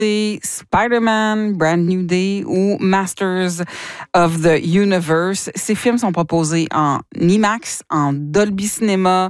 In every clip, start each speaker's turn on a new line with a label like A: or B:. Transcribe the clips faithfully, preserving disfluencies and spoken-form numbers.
A: Day, Spider-Man, Brand New Day ou Masters of the Universe. Ces films sont proposés en IMAX, en Dolby Cinema,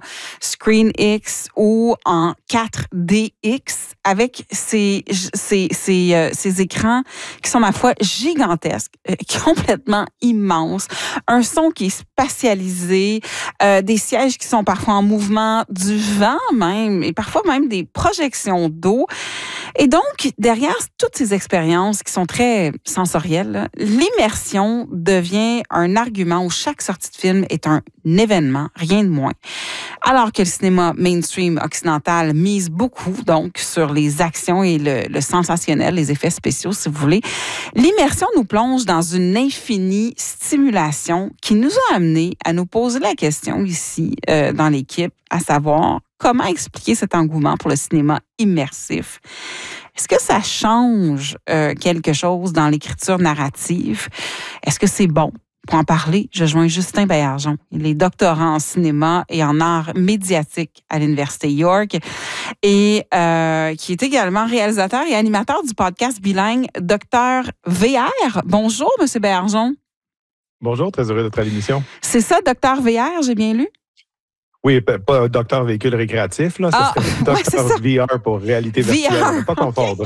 A: ScreenX ou en quatre D X avec ces, ces, ces, euh, ces écrans qui sont, ma foi, gigantesques, euh, complètement immenses, un son qui est spatialisé, euh, des sièges qui sont parfois en mouvement, du vent même, et parfois même des projections d'eau. Et donc, derrière toutes ces expériences qui sont très sensorielles, là, l'immersion devient un argument où chaque sortie de film est un événement, rien de moins. Alors que le cinéma mainstream occidental mise beaucoup donc sur les actions et le, le sensationnel, les effets spéciaux, si vous voulez, l'immersion nous plonge dans une infinie stimulation qui nous a amené à nous poser la question ici, euh, dans l'équipe, à savoir comment expliquer cet engouement pour le cinéma immersif. Est-ce que ça change euh, quelque chose dans l'écriture narrative? Est-ce que c'est bon? Pour en parler, je joins Justin Baillargeon. Il est doctorant en cinéma et en art médiatique à l'Université York et euh, qui est également réalisateur et animateur du podcast bilingue Docteur V R. Bonjour, M. Baillargeon.
B: Bonjour, très heureux d'être à l'émission.
A: C'est ça, Docteur V R, j'ai bien lu?
B: Oui, pas docteur véhicule récréatif, là.
A: Ah,
B: ça serait docteur
A: ouais,
B: V R pour réalité virtuelle.
A: V R.
B: On ne peut pas confondre.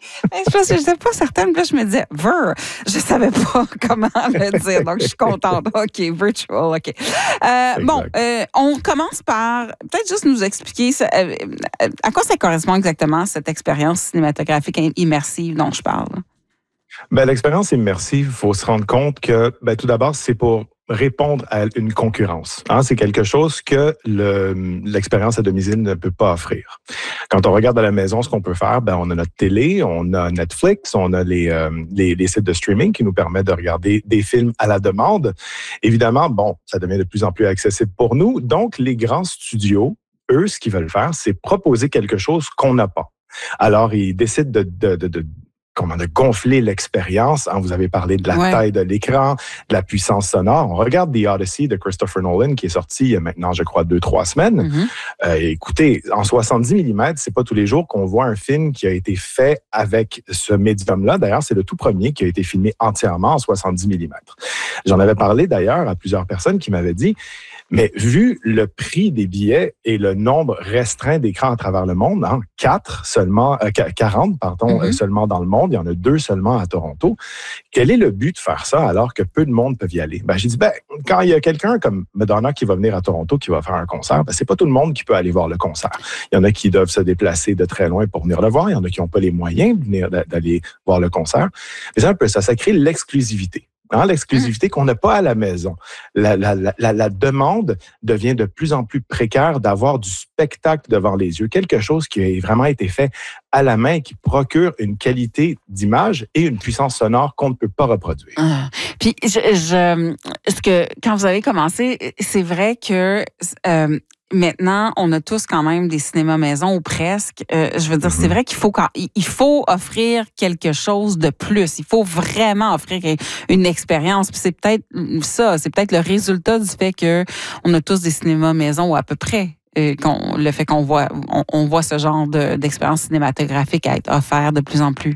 A: Je pense que je n'étais pas certaine. Puis là, je me disais, Ver, je ne savais pas comment le dire. Donc, je suis contente. OK, virtual, OK. Euh, bon, euh, on commence par peut-être juste nous expliquer ça, euh, à quoi ça correspond exactement, cette expérience cinématographique immersive dont je parle.
B: Ben, l'expérience immersive, il faut se rendre compte que, ben, tout d'abord, c'est pour répondre à une concurrence. Hein? C'est quelque chose que le, l'expérience à domicile ne peut pas offrir. Quand on regarde à la maison ce qu'on peut faire, ben, on a notre télé, on a Netflix, on a les, euh, les, les sites de streaming qui nous permettent de regarder des films à la demande. Évidemment, bon, ça devient de plus en plus accessible pour nous. Donc, les grands studios, eux, ce qu'ils veulent faire, c'est proposer quelque chose qu'on n'a pas. Alors, ils décident de, de, de, de comment de gonfler l'expérience. Hein, vous avez parlé de la ouais. taille de l'écran, de la puissance sonore. On regarde The Odyssey de Christopher Nolan qui est sorti il y a maintenant, je crois, deux, trois semaines. Mm-hmm. Euh, écoutez, en soixante-dix millimètres, c'est pas tous les jours qu'on voit un film qui a été fait avec ce médium-là. D'ailleurs, c'est le tout premier qui a été filmé entièrement en soixante-dix millimètres. J'en avais parlé d'ailleurs à plusieurs personnes qui m'avaient dit, mais vu le prix des billets et le nombre restreint d'écrans à travers le monde, hein, quatre seulement, euh, quarante pardon, mm-hmm. seulement dans le monde, il y en a deux seulement à Toronto. Quel est le but de faire ça alors que peu de monde peuvent y aller? Ben, j'ai dit, ben, quand il y a quelqu'un comme Madonna qui va venir à Toronto, qui va faire un concert, ben, c'est pas tout le monde qui peut aller voir le concert. Il y en a qui doivent se déplacer de très loin pour venir le voir. Il y en a qui n'ont pas les moyens de venir, d'aller voir le concert. Mais c'est un peu ça, ça crée l'exclusivité. Hein, l'exclusivité qu'on n'a pas à la maison. La, la, la, la demande devient de plus en plus précaire d'avoir du spectacle devant les yeux, quelque chose qui a vraiment été fait à la main et qui procure une qualité d'image et une puissance sonore qu'on ne peut pas reproduire.
A: Ah. Puis, je, je, ce que quand vous avez commencé, c'est vrai que euh, maintenant, on a tous quand même des cinémas maison ou presque. Euh, je veux dire, mm-hmm. c'est vrai qu'il faut quand, il faut offrir quelque chose de plus. Il faut vraiment offrir une expérience. Puis c'est peut-être ça, c'est peut-être le résultat du fait que on a tous des cinémas maison ou à peu près. Euh, qu'on, le fait qu'on voit, on, on voit ce genre de, d'expérience cinématographique à être offert de plus en plus.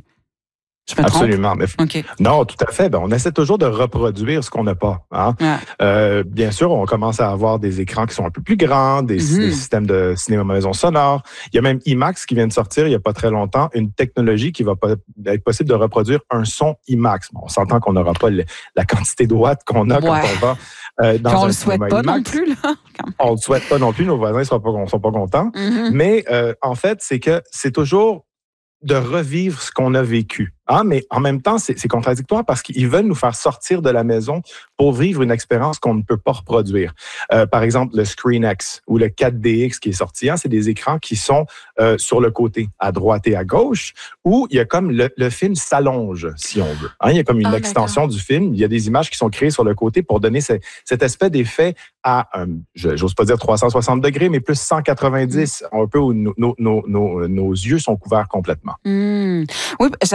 A: Je me
B: Absolument. Mais,
A: okay.
B: Non, tout à fait. Ben, on essaie toujours de reproduire ce qu'on n'a pas. Hein? Ouais. Euh, bien sûr, on commence à avoir des écrans qui sont un peu plus grands, des, mm-hmm. des systèmes de cinéma maison sonore. Il y a même IMAX qui vient de sortir il n'y a pas très longtemps, une technologie qui va pas, être possible de reproduire un son IMAX. Bon, on s'entend qu'on n'aura pas le, la quantité de watts qu'on a ouais. quand on va euh, dans
A: on
B: un
A: le souhaite pas
B: IMAX.
A: Non plus, là.
B: On le souhaite pas non plus. Nos voisins ne sont pas, sont pas contents.
A: Mm-hmm.
B: Mais euh, en fait, c'est que c'est toujours de revivre ce qu'on a vécu. Hein? Mais en même temps, c'est, c'est contradictoire parce qu'ils veulent nous faire sortir de la maison pour vivre une expérience qu'on ne peut pas reproduire. Euh, par exemple, le ScreenX ou le quatre D X qui est sorti, hein, c'est des écrans qui sont euh, sur le côté, à droite et à gauche, où il y a comme le, le film s'allonge, si on veut. Hein? Il y a comme une ah, extension d'accord. du film. Il y a des images qui sont créées sur le côté pour donner ce, cet aspect d'effet à, euh, je, j'ose pas dire trois cent soixante degrés, mais plus cent quatre-vingt-dix, mm. un peu où nos, nos, nos, nos, nos yeux sont couverts complètement.
A: Mm. Oui, j'allais juste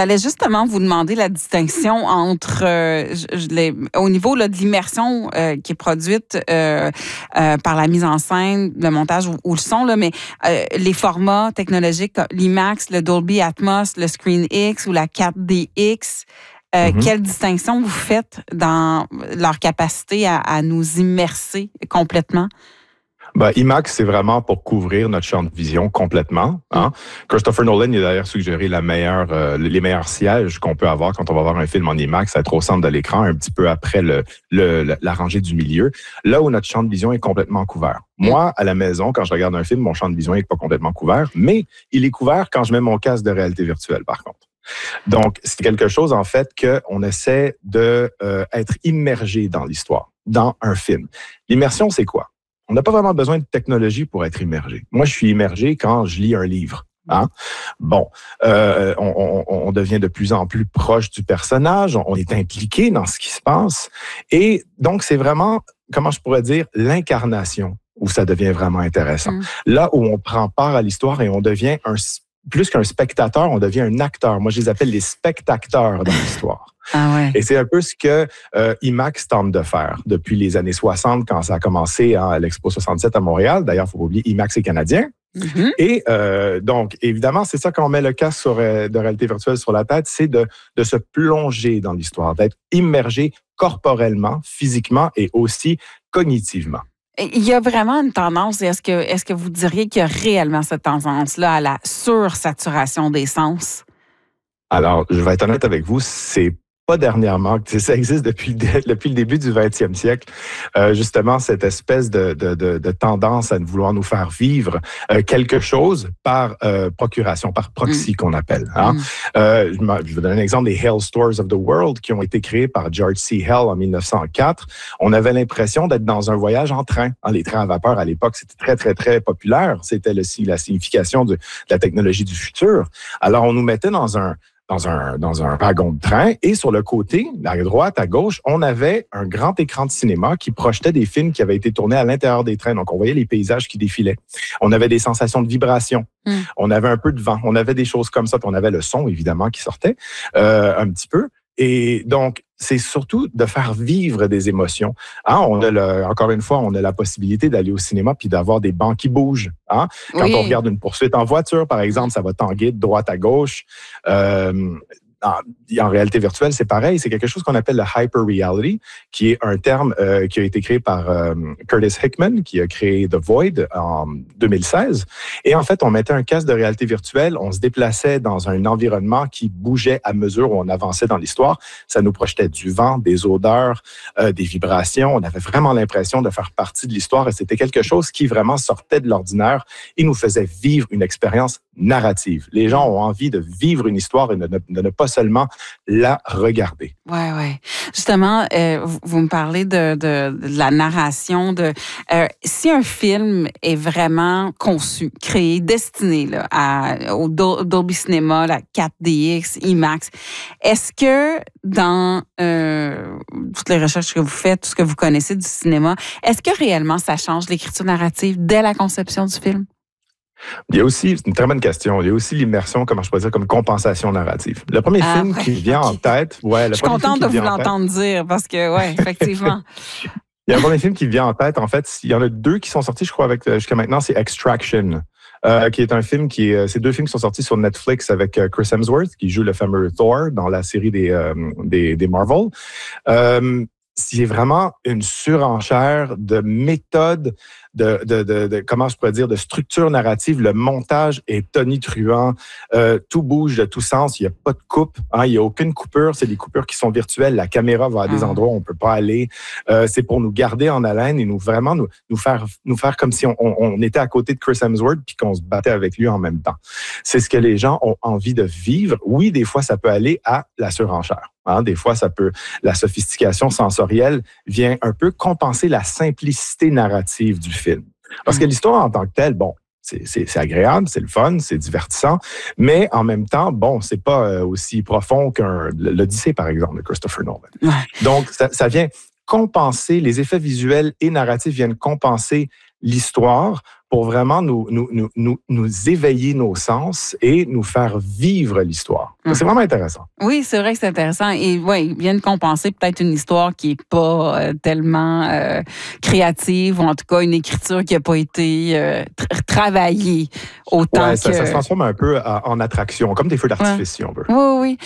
A: justement vous demander la distinction entre, euh, je, je les, au niveau là, de l'immersion euh, qui est produite euh, euh, par la mise en scène, le montage ou, ou le son, là, mais euh, les formats technologiques, l'IMAX, le Dolby Atmos, le ScreenX ou la quatre D X. Euh, mm-hmm. Quelle distinction vous faites dans leur capacité à, à nous immerser complètement?
B: Ben, IMAX, c'est vraiment pour couvrir notre champ de vision complètement. Hein? Mm. Christopher Nolan il a d'ailleurs suggéré la meilleure, euh, les meilleurs sièges qu'on peut avoir quand on va voir un film en IMAX, être au centre de l'écran, un petit peu après le, le, la rangée du milieu, là où notre champ de vision est complètement couvert. Mm. Moi, à la maison, quand je regarde un film, mon champ de vision n'est pas complètement couvert, mais il est couvert quand je mets mon casque de réalité virtuelle, par contre. Donc, c'est quelque chose, en fait, qu'on essaie d'être euh, immergé dans l'histoire, dans un film. L'immersion, c'est quoi? On n'a pas vraiment besoin de technologie pour être immergé. Moi, je suis immergé quand je lis un livre. Hein? Bon, euh, on, on, on devient de plus en plus proche du personnage, on est impliqué dans ce qui se passe. Et donc, c'est vraiment, comment je pourrais dire, l'incarnation où ça devient vraiment intéressant. Mm. Là où on prend part à l'histoire et on devient un plus qu'un spectateur, on devient un acteur. Moi, je les appelle les spectateurs dans l'histoire.
A: Ah ouais.
B: Et c'est un peu ce que euh, IMAX tente de faire depuis les années soixante, quand ça a commencé hein, à l'Expo soixante-sept à Montréal. D'ailleurs, il ne faut pas oublier, IMAX est canadien. Mm-hmm. Et euh, donc, évidemment, c'est ça quand on met le casque sur, euh, de réalité virtuelle sur la tête, c'est de, de se plonger dans l'histoire, d'être immergé corporellement, physiquement et aussi cognitivement.
A: Il y a vraiment une tendance, est-ce que, est-ce que vous diriez qu'il y a réellement cette tendance-là à la sursaturation des sens?
B: Alors, je vais être honnête avec vous, c'est pas dernièrement, ça existe depuis, depuis le début du vingtième siècle, euh, justement cette espèce de, de, de, de tendance à vouloir nous faire vivre euh, quelque chose par euh, procuration, par proxy mm. qu'on appelle. Hein? Mm. Euh, je, je vais vous donner un exemple des Hell Stores of the World qui ont été créés par George C. Hell en mille neuf cent quatre. On avait l'impression d'être dans un voyage en train. Hein, les trains à vapeur à l'époque, c'était très, très, très populaire. C'était le, la signification de, de la technologie du futur. Alors, on nous mettait dans un Dans un, dans un wagon de train. Et sur le côté, à droite, à gauche, on avait un grand écran de cinéma qui projetait des films qui avaient été tournés à l'intérieur des trains. Donc, on voyait les paysages qui défilaient. On avait des sensations de vibration. Mm. On avait un peu de vent. On avait des choses comme ça. Puis on avait le son, évidemment, qui sortait euh, un petit peu. Et donc, c'est surtout de faire vivre des émotions. Hein, on a le, encore une fois, on a la possibilité d'aller au cinéma puis d'avoir des bancs qui bougent. Hein? Quand oui. on regarde une poursuite en voiture, par exemple, ça va tanguer de droite à gauche. Euh, En, en réalité virtuelle, c'est pareil. C'est quelque chose qu'on appelle le hyper reality, qui est un terme euh, qui a été créé par euh, Curtis Hickman, qui a créé The Void en deux mille seize. Et en fait, on mettait un casque de réalité virtuelle, on se déplaçait dans un environnement qui bougeait à mesure où on avançait dans l'histoire. Ça nous projetait du vent, des odeurs, euh, des vibrations. On avait vraiment l'impression de faire partie de l'histoire et c'était quelque chose qui vraiment sortait de l'ordinaire et nous faisait vivre une expérience narrative. Les gens ont envie de vivre une histoire et de ne, de ne pas seulement la regarder.
A: Oui, oui. Justement, euh, vous, vous me parlez de, de, de la narration. De, euh, si un film est vraiment conçu, créé, destiné là, à, au Dolby Cinema, la quatre D X, IMAX, est-ce que dans euh, toutes les recherches que vous faites, tout ce que vous connaissez du cinéma, est-ce que réellement ça change l'écriture narrative dès la conception du film?
B: Il y a aussi, c'est une très bonne question, il y a aussi l'immersion, comment je pourrais dire, comme compensation narrative. Le premier ah, film ouais, qui vient okay. en tête... Ouais, le
A: je suis contente de vous l'entendre dire, parce que, oui, effectivement.
B: Il y a un premier film qui vient en tête, en fait, il y en a deux qui sont sortis, je crois, avec jusqu'à maintenant, c'est Extraction, euh, qui est un film qui est... C'est deux films qui sont sortis sur Netflix avec Chris Hemsworth, qui joue le fameux Thor dans la série des, euh, des, des Marvel. Euh, c'est vraiment une surenchère de méthodes, de, de, de, de, comment je pourrais dire, de structure narrative. Le montage est tonitruant, euh, tout bouge de tous sens, il n'y a pas de coupe, hein, il n'y a aucune coupure, c'est des coupures qui sont virtuelles, la caméra va à des ah. endroits où on ne peut pas aller. Euh, c'est pour nous garder en haleine et nous vraiment nous, nous, faire, nous faire comme si on, on, on était à côté de Chris Hemsworth puis qu'on se battait avec lui en même temps. C'est ce que les gens ont envie de vivre. Oui, des fois, ça peut aller à la surenchère. Hein, des fois, ça peut, la sophistication sensorielle vient un peu compenser la simplicité narrative du film. Parce que l'histoire en tant que telle, bon, c'est, c'est, c'est agréable, c'est le fun, c'est divertissant, mais en même temps, bon, c'est pas aussi profond qu'un l'Odyssée, par exemple, de Christopher Nolan. Ouais. Donc, ça, ça vient compenser, les effets visuels et narratifs viennent compenser l'histoire pour vraiment nous, nous, nous, nous, nous éveiller nos sens et nous faire vivre l'histoire. Mmh. C'est vraiment intéressant.
A: Oui, c'est vrai que c'est intéressant. Et oui, ils viennent compenser peut-être une histoire qui n'est pas euh, tellement euh, créative, ou en tout cas une écriture qui n'a pas été euh, tra- travaillée autant
B: ouais,
A: que...
B: Ça, ça se transforme un peu en attraction, comme des feux d'artifice,
A: ouais.
B: si on veut.
A: Oui, oui.